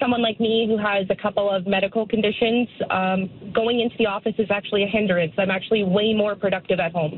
someone like me who has a couple of medical conditions, going into the office is actually a hindrance. I'm actually way more productive at home.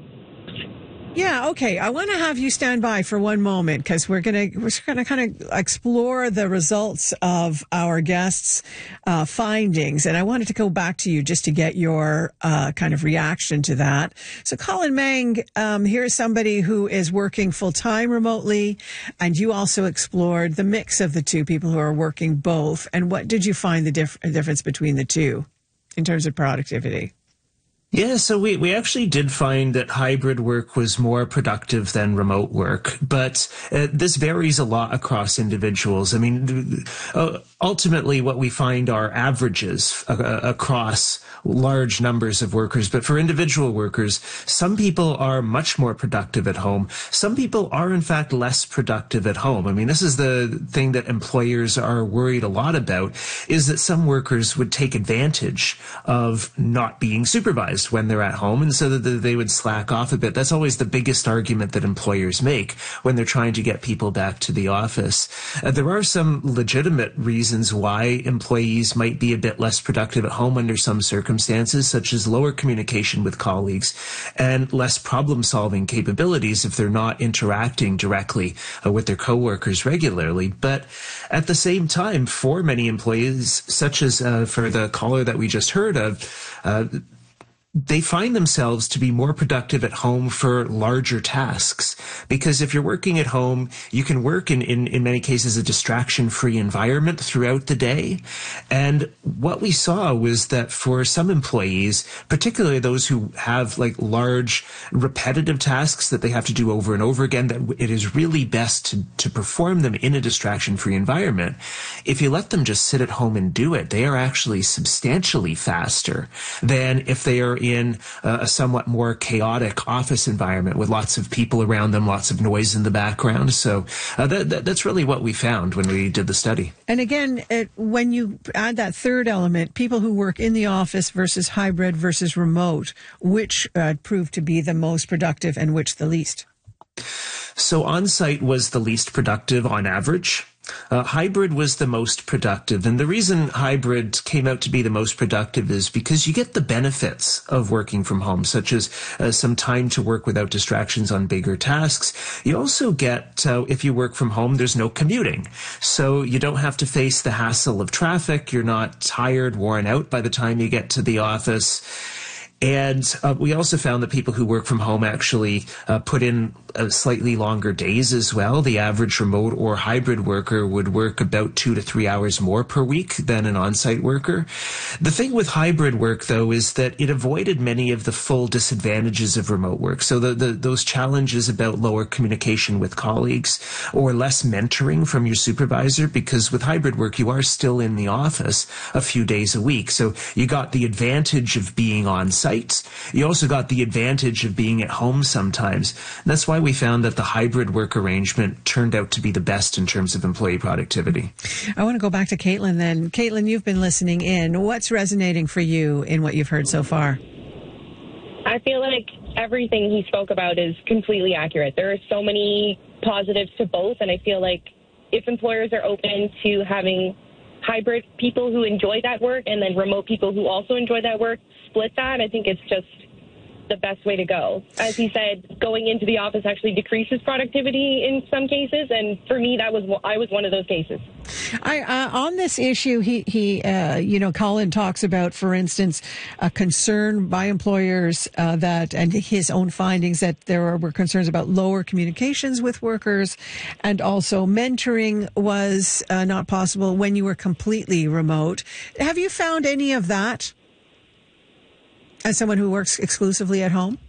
Yeah, okay. I want to have you stand by for one moment because we're gonna kind of explore the results of our guests' findings, and I wanted to go back to you just to get your kind of reaction to that. So, Colin Mang, here's somebody who is working full time remotely, and you also explored the mix of the two, people who are working both. And what did you find the difference between the two in terms of productivity? Yeah, so we actually did find that hybrid work was more productive than remote work, but this varies a lot across individuals. I mean, ultimately what we find are averages across large numbers of workers, but for individual workers, some people are much more productive at home. Some people are, in fact, less productive at home. I mean, this is the thing that employers are worried a lot about, is that some workers would take advantage of not being supervised when they're at home, and so that they would slack off a bit. That's always the biggest argument that employers make when they're trying to get people back to the office. There are some legitimate reasons why employees might be a bit less productive at home under some circumstances, such as lower communication with colleagues and less problem-solving capabilities if they're not interacting directly with their coworkers regularly. But at the same time, for many employees, such as for the caller that we just heard of, they find themselves to be more productive at home for larger tasks. Because if you're working at home, you can work in many cases a distraction-free environment throughout the day. And what we saw was that for some employees, particularly those who have like large repetitive tasks that they have to do over and over again, that it is really best to perform them in a distraction-free environment. If you let them just sit at home and do it, they are actually substantially faster than if they are in a somewhat more chaotic office environment with lots of people around them, lots of noise in the background. So that's really what we found when we did the study. And again, when you add that third element, people who work in the office versus hybrid versus remote, which proved to be the most productive and which the least? So on-site was the least productive on average. Hybrid was the most productive. And the reason hybrid came out to be the most productive is because you get the benefits of working from home, such as some time to work without distractions on bigger tasks. You also get, if you work from home, there's no commuting. So you don't have to face the hassle of traffic. You're not tired, worn out by the time you get to the office. And we also found that people who work from home actually put in slightly longer days as well. The average remote or hybrid worker would work about 2 to 3 hours more per week than an on-site worker. The thing with hybrid work, though, is that it avoided many of the full disadvantages of remote work. So those challenges about lower communication with colleagues or less mentoring from your supervisor, because with hybrid work, you are still in the office a few days a week. So you got the advantage of being on site. You also got the advantage of being at home sometimes. And that's why we found that the hybrid work arrangement turned out to be the best in terms of employee productivity. I want to go back to Caitlin then. Caitlin, you've been listening in. What's resonating for you in what you've heard so far? I feel like everything he spoke about is completely accurate. There are so many positives to both, and I feel like if employers are open to having hybrid people who enjoy that work and then remote people who also enjoy that work, split that, I think it's just the best way to go. As he said, going into the office actually decreases productivity in some cases, and for me, I was one of those cases. On this issue, Colin talks about, for instance, a concern by employers and his own findings that there were concerns about lower communications with workers, and also mentoring was not possible when you were completely remote. Have you found any of that as someone who works exclusively at home?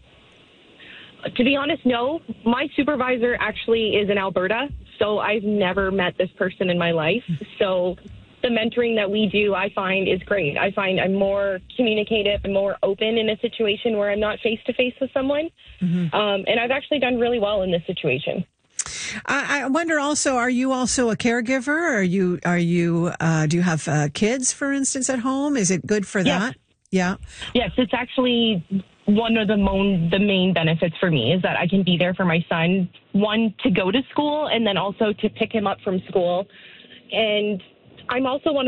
To be honest, no. My supervisor actually is in Alberta, so I've never met this person in my life. So the mentoring that we do, I find, is great. I find I'm more communicative and more open in a situation where I'm not face-to-face with someone. Mm-hmm. And I've actually done really well in this situation. I wonder also, are you also a caregiver? Do you have kids, for instance, at home? Is it good for that? Yeah. Yes, it's actually one of the main benefits for me is that I can be there for my son, one, to go to school, and then also to pick him up from school. And I'm also one